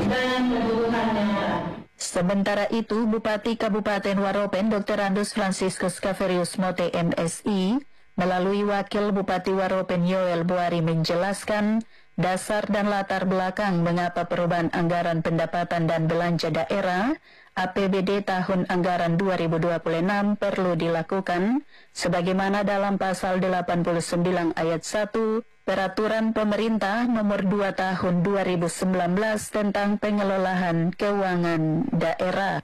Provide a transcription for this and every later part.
dan kebutuhannya. Sementara itu, Bupati Kabupaten Waropen Dr. Andus Franciscus Kaverius Mote MSI melalui Wakil Bupati Waropen Yoel Buari menjelaskan dasar dan latar belakang mengapa perubahan anggaran pendapatan dan belanja daerah APBD tahun anggaran 2026 perlu dilakukan sebagaimana dalam pasal 89 ayat 1 Peraturan Pemerintah Nomor 2 Tahun 2019 tentang pengelolaan keuangan daerah.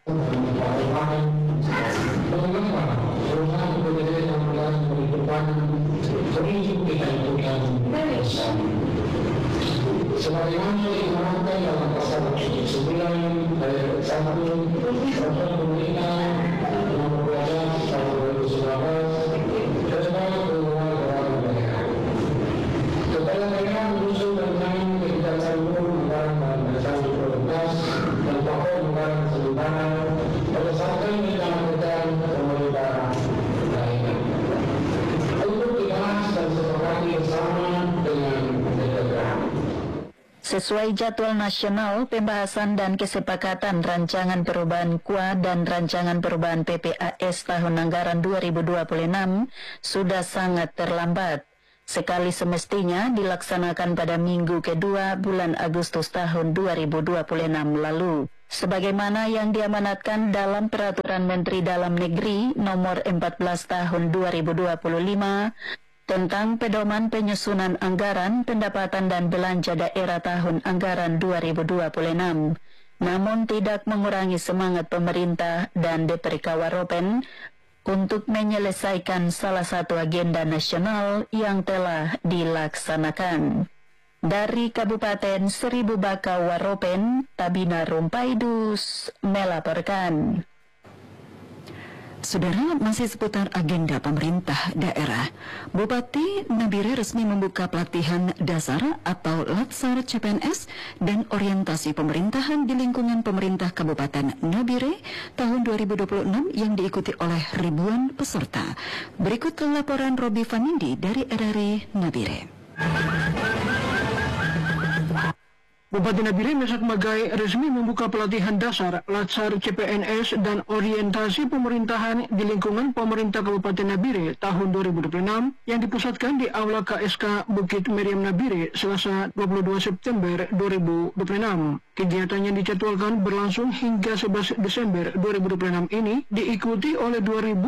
Sebagaimana diuraikan dalam pasal 9 ayat 1 Peraturan Pemerintah Nomor 2 Tahun 2019 tentang pengelolaan daerah. Kepala daerah menyusun tentang kebijakan anggaran dan dasar prioritas dan pokok anggaran sementara berdasarkan rencana pemerintah daerah. Untuk dibahas dan disepakati bersama dengan daerah. Sesuai jadwal nasional, pembahasan dan kesepakatan rancangan perubahan KUA dan rancangan perubahan PPAS tahun anggaran 2026 sudah sangat terlambat. Sekali semestinya dilaksanakan pada minggu kedua bulan Agustus tahun 2026 lalu. Sebagaimana yang diamanatkan dalam Peraturan Menteri Dalam Negeri Nomor 14 Tahun 2025, tentang pedoman penyusunan anggaran pendapatan dan belanja daerah tahun anggaran 2026, namun tidak mengurangi semangat pemerintah dan DPRK Waropen untuk menyelesaikan salah satu agenda nasional yang telah dilaksanakan. Dari Kabupaten Seribu Bakau Waropen, Tabina Rumpaidus melaporkan. Saudara, masih seputar agenda pemerintah daerah. Bupati Nabire resmi membuka pelatihan dasar atau Latsar CPNS dan orientasi pemerintahan di lingkungan pemerintah Kabupaten Nabire tahun 2026 yang diikuti oleh ribuan peserta. Berikut laporan Robi Fanindi dari RRI Nabire. Bupati Nabire Mesak Magai resmi membuka pelatihan dasar Latsar CPNS dan orientasi pemerintahan di lingkungan pemerintah Kabupaten Nabire tahun 2026 yang dipusatkan di Aula KSK Bukit Meriam Nabire Selasa 22 September 2026. Kegiatan yang dijadwalkan berlangsung hingga 11 Desember 2026 ini diikuti oleh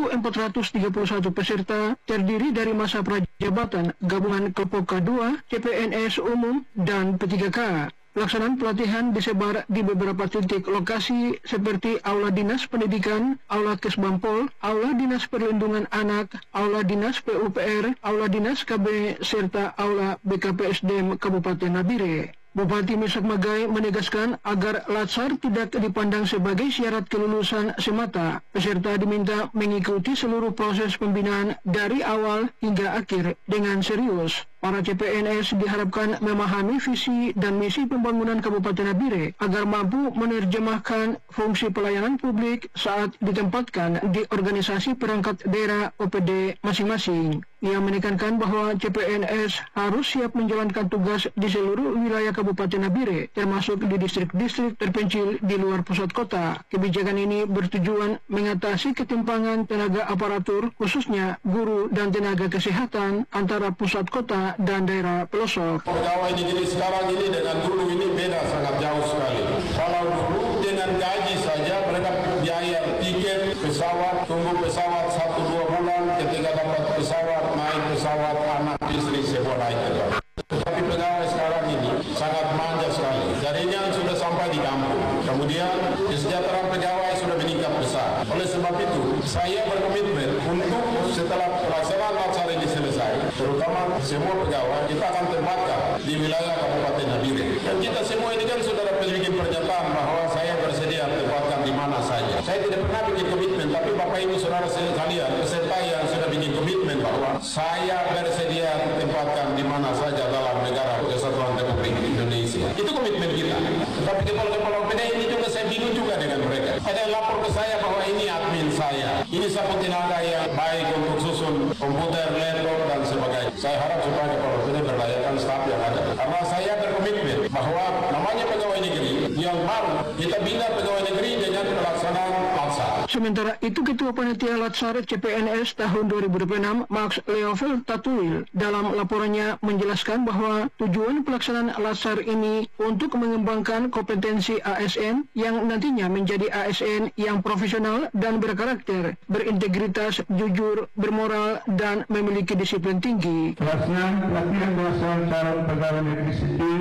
2.431 peserta terdiri dari masa prajabatan gabungan Kelompok K2, CPNS umum, dan P3K. Pelaksanaan pelatihan disebar di beberapa titik lokasi seperti Aula Dinas Pendidikan, Aula Kesbampol, Aula Dinas Perlindungan Anak, Aula Dinas PUPR, Aula Dinas KB, serta Aula BKPSDM Kabupaten Nabire. Bupati Mesak Magai menegaskan agar Latsar tidak dipandang sebagai syarat kelulusan semata. Peserta diminta mengikuti seluruh proses pembinaan dari awal hingga akhir dengan serius. Para CPNS diharapkan memahami visi dan misi pembangunan Kabupaten Nabire agar mampu menerjemahkan fungsi pelayanan publik saat ditempatkan di organisasi perangkat daerah OPD masing-masing. Ia menekankan bahwa CPNS harus siap menjalankan tugas di seluruh wilayah Kabupaten Nabire, termasuk di distrik-distrik terpencil di luar pusat kota. Kebijakan ini bertujuan mengatasi ketimpangan tenaga aparatur, khususnya guru dan tenaga kesehatan antara pusat kota dan daerah pelosok. Pegawai negeri sekarang ini dengan dulu ini beda sangat jauh sekali. Kalau dulu dengan gaji saja mereka biaya tiket pesawat, tunggu pesawat 1-2 bulan, ketika dapat pesawat, naik pesawat, anak istri sebuah naik saja. Tapi pegawai sekarang ini sangat manja sekali. Jaringan sudah sampai di kampung. Kemudian kesejahteraan pegawai sudah meningkat besar. Oleh sebab itu, saya berkomitmen untuk setelah pelaksanaan Latsar ini selesai, terutama semua pegawai, kita akan tempatkan di wilayah Kabupaten Nabire. Dan kita semua ini kan sudah bikin pernyataan bahwa saya bersedia tempatkan di mana saja. Saya tidak pernah bikin komitmen, tapi Bapak Ibu Saudara sekalian, peserta yang sudah bikin komitmen bahwa saya bersedia tempatkan di mana saja dalam negara Kesatuan Republik Indonesia. Itu komitmen kita. Tapi kepala-kepala OPD ini juga saya bingung juga dengan mereka. Ada yang lapor ke saya bahwa ini admin saya. Ini sapu tenaga yang baik untuk susun komputer, laptop, dan sebagainya. Saya harap supaya kepala OPD berdayakan staf yang ada. Karena saya berkomitmen bahwa namanya pegawai negeri yang yang baru, kita bina pegawai negeri dengan pelaksanaan Latsar. Sementara itu, Ketua Panitia Latsar CPNS tahun 2026, Max Leovel Tatuil, dalam laporannya menjelaskan bahwa tujuan pelaksanaan Latsar ini untuk mengembangkan kompetensi ASN yang nantinya menjadi ASN yang profesional dan berkarakter, berintegritas, jujur, bermoral, dan memiliki disiplin tinggi. Pelaksanaan pelatihan dasar calon pegawai negeri sipil